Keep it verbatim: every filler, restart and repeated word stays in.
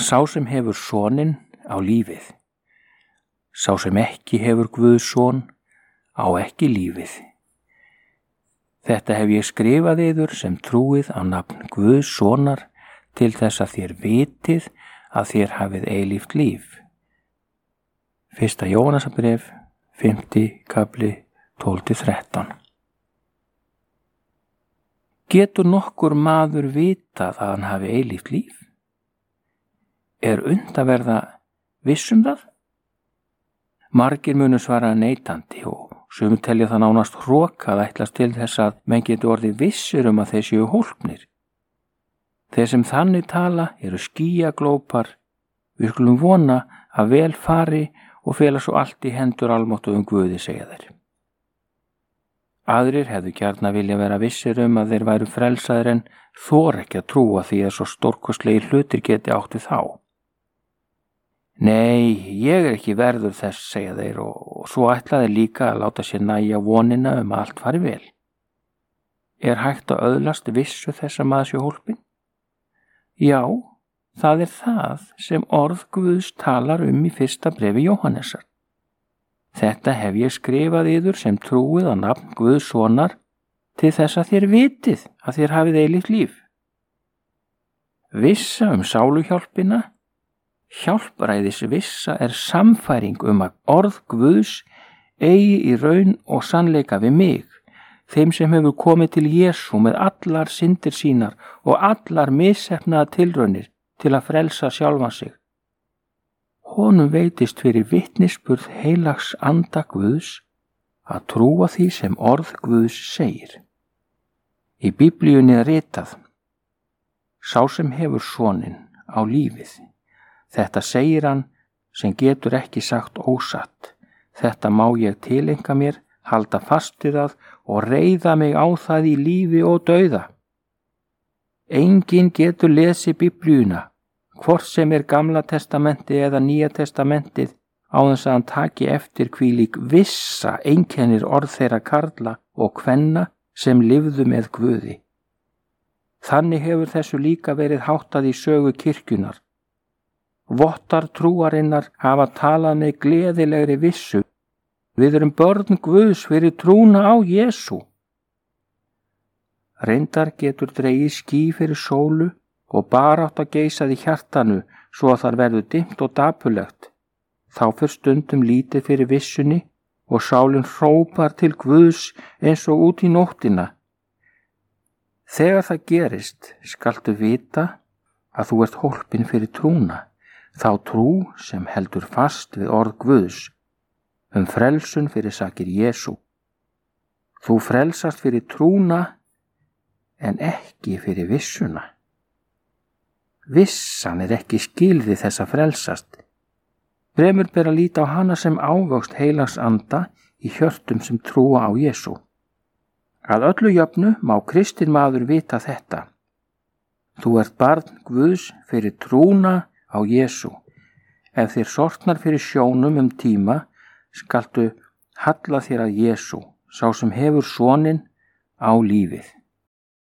Sá sem hefur soninn á lífið. Sá sem ekki hefur Guðs son á ekki lífið. Þetta hef ég skrifað yður sem trúið á nafn Guðs sonar til þess að þér vitið að þér hafið eilíft líf. Fyrsta Jóhannesarbréf, fimmti kafli, tólf til þrettán. Getur nokkur maður vitað að hann hafi eilíft líf? Er und að verða viss um það? Margir munu svara neitandi og sumir telja það nánast hroka að ætlast til þess að menn getur orðið vissir um að þeir séu hólpnir. Þeir sem þannig tala eru skýjaglópar. Við skulum vona að vel fari og fela svo allt í hendur almáttugum Guði, segja þeir. Aðrir hefðu gjarna vilja vera vissir um að þeir væru frelsaðir en þor ekki að trúa því að svo stórkostlegi hlutir geti átt við þá. Nei, ég er ekki verður þess, segja þeir og, og svo ætla þeir líka að láta sér nægja vonina um að allt fari vel. Er hægt að öðlast vissu þess að maður sé hólpinn? Já, það er það sem orð Guðs talar um í fyrsta bréfi Jóhannesar. Þetta hef ég skrifað yður sem trúið á nafn Guðs sonar til þess að þér vitið að þér hafið eilíft líf. Vissa um sáluhjálpina. Hjálpræðis vissa er samfæring um að orð Guðs eigi í raun og sannleika við mig, þeim sem hefur komið til Jesú með allar syndir sínar og allar misheppnaðar tilraunir til að frelsa sjálfan sig. Honum veitist fyrir vitnisburð heilags anda Guðs að trúa því sem orð Guðs segir. Í Biblíunni er ritað: Sá sem hefur soninn á lífið. Þetta segir hann sem getur ekki sagt ósatt. Þetta má ég tileinka mér, halda fast við það og reiða mig á það í lífi og dauða. Enginn getur lesið Biblíuna, hvort sem er Gamla testamentið eða Nýja testamentið, á þess að hann taki eftir hvílík vissa einkennir orð þeirra karla og kvenna sem lifðu með Guði. Þannig hefur þessu líka verið háttað í sögu kirkjunar. Vottar trúarinnar hafa talað með gleðilegri vissu. Við erum börn Guðs fyrir trúna á Jesú. Reyndar getur dregið ský fyrir sólu og barátt að geisað í hjartanu svo að þar verður dimmt og dapurlegt. Þá fer stundum lítið fyrir vissunni og sálin hrópar til Guðs eins og út í nóttina. Þegar það gerist skaltu vita að þú ert hólpinn fyrir trúna. Þá trú sem heldur fast við orð Guðs um frelsun fyrir sakir Jesú. Þú frelsast fyrir trúna en ekki fyrir vissuna. Vissan er ekki skilði þess að frelsast. Fremur ber að líta á hana sem ávöxt heilags anda í hjörtum sem trúa á Jesú. Að öllu jöfnu má kristinn maður vita þetta. Þú ert barn Guðs fyrir trúna á Jesú. Ef þér sortnar fyrir sjónum um tíma, skaltu halla þér að Jesú, sá sem hefur soninn á lífið.